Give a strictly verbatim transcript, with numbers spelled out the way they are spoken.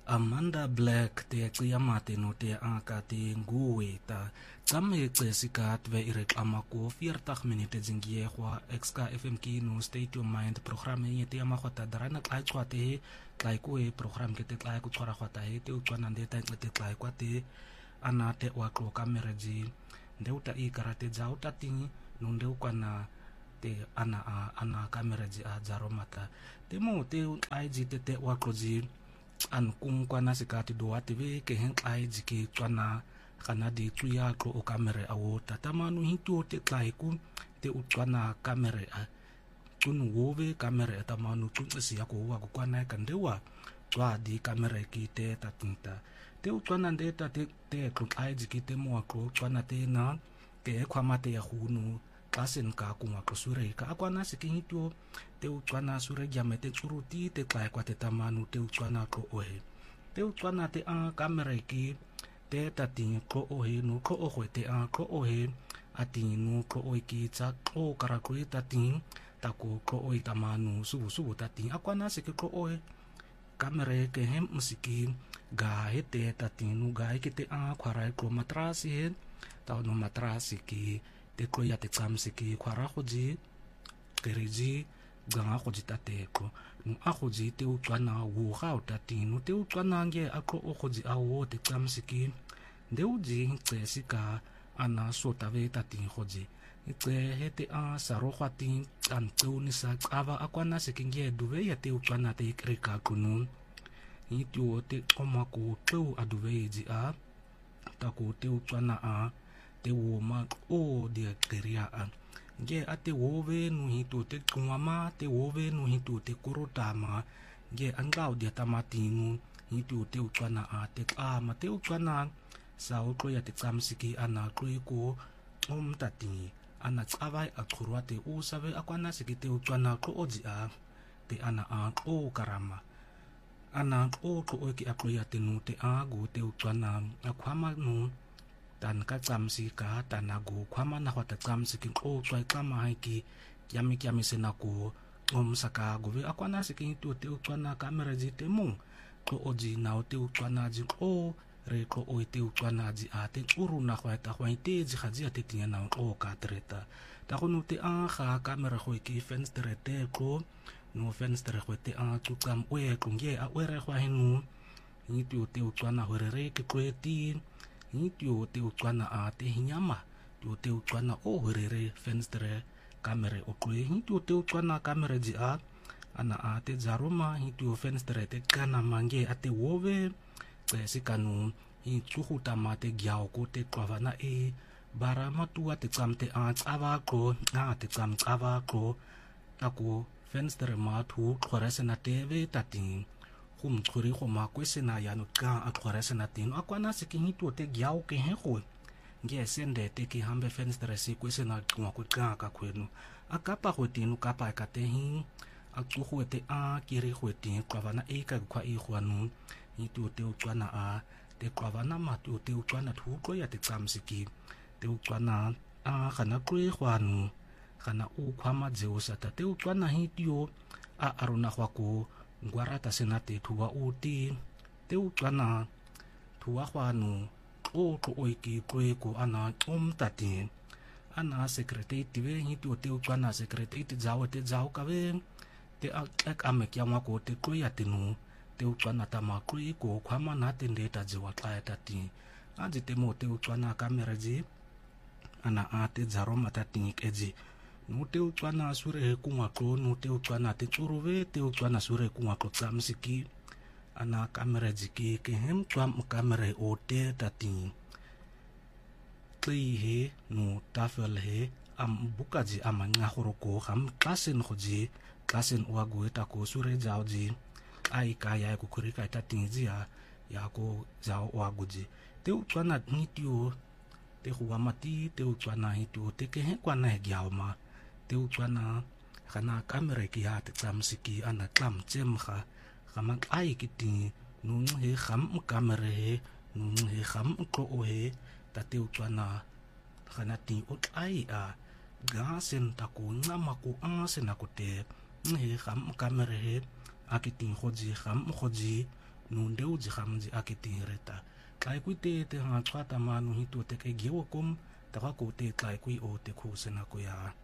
Amanda Black te cia mate no te aka te nguwe ta tsame tsika tve irek amako veertig minute zingie kwa X K F M ki no State of Mind programme ye te ama khota darana tla tswa te tla ko e program ke te tla ko tswara khota he te utswana nde ta te tla kwa te ana te wa klo kamera ji nde uta I karate ja uta tingi no nde ukwana te ana ana kamera ji a jaro mata te mo te ai ji te te wa klo ji an kung kwa na sikati do ative ke hen ai jiki tswana kana di tuya ko o kamera a wo tatamanu hitu te tlaiku te utswana kamera a tunu wove kamera tamanu tunu si ako wa ko kwana ka ndewa twa di kamera ki te tatunta te utswana ndeta te te ko ai jiki te mo ko tswana te na te kwamate ya hunu klasen ka kuma ko sure ka akwana sikinito te utswana sure jamete tsuruti te tla kwa te tamanu te utswana ko ohe te utswana te a kamera ki te tatin ko ohe no ko ohe te a ko ohe atin no ko ohe ki tsa ko karakui tatin tako ko ohe tamanu subu subu tatin akwana sikiko ohe kamera ke hem musiki ga hete tatin no ga ke te a kwara ko matrasi ta no matrasi ki te ko ya te tsamsiki kwara khoji keriji ganga khoji tateko no a khoji te utswana wo ga utatinu te utswana nge akho o khoji a wo te tsamsiki nde uji tsesika ana sota ve tatin khoji itse hete a saro khwati an tsuni sa ava akwana sikinge duve ya te utswana te krika kunun itu te komako tu aduve ji a tako te utswana a te wo ma o dia keria a ge ate wove no hito te kumama te wove no hito te korotama ge angau dia tamatinu hito te utswana a te ama te utswana sa utlo ya te tsamsiki ana ko om tati ana tsavai a khurwa te o save akwana siki te utswana ko oji a te ana a o karama ana o ko oki aklo ya te no te a go te utswana akwama no tan ka tsamsi ka tanago kwama na khwata tsamsi ki o tswa kama ki yami kyami senako om saka go ve akwana siki to te utswana kamera ji te mung ko oji na o te utswana ji o re ko o te utswana ji a te uru na khwata khwaite ji khaji ate tinya na o ka treta ta go no te a ga kamera go ki fenstere te ko no fenstere go te a tsukam o e kunge a o re khwa hinu ni tu te utswana hore re ke ko ti ni tu te utswana a te hinyama tu te utswana o horere fenstere kamera o ko ni tu te utswana kamera ji a ana a te zaroma ni tu fenstere te kana mange ate wove tse kanu hi tsuhuta mate gyao ko te kwavana e bara matua te tsamte a tsava ko na te tsam tsava ko tako fenstere matu khoresena teve tatin kum khuri go ma kwesena ya no ka a khoresena tin akwana sikingi to te gyao ke he go nge sende te ki hambe fenstere si kwesena kwa ko ka ka kwenu akapa go tinu kapa ka te hi a tsuhu te a kiri go tin kwavana e ka kwa e gwanu ni tu te utswana a te kwavana matu te utswana thu ko ya te tsamsiki te utswana a kana kwe gwanu kana u khwama jeo sata te utswana hi tio a arona khwa ko ngwarata senate thuwa uti te utswana thuwa khwanu o ko oiki kwe ko ana om tati ana secretary ve hi tio te utswana secretary te jawo te jawo ka ve te a ek ame kya ngwa ko te ko ya te no te utswana tama ko ko khwama na te ndeta jiwa tla tati aje te mo te utswana kamera ji ana a te jaro matati keji no te utswana sure ku ngwa ko no te utswana te tsuruve te utswana sure ku ngwa ko tsamsiki ana kamera ji ki ke hem twam kamera o te tati tli he no tafel he am bukaji amanya horoko ham klasen khoji klasen wa go eta ko sure jao ji ai ka ya ko kurika tati ji ya ya ko jao wa guji te utswana nitio te huwa mati te utswana hitu te ke he kwana he gyao ma te utswana kana kamera ki ha te tsamsiki ana tlam chem kha kama ai kiti nu he kham kamera he nu he kham ko o he ta te utswana kana ti o ai a gasen ta ko ngama ko asen ko te he kham kamera he akiti khoji kham khoji nunde uji hamji akitireta tlai kui te te hanga chwata manu hitu te ke gyewo kom ta kwa ko te tlai kui o te khusena ko ya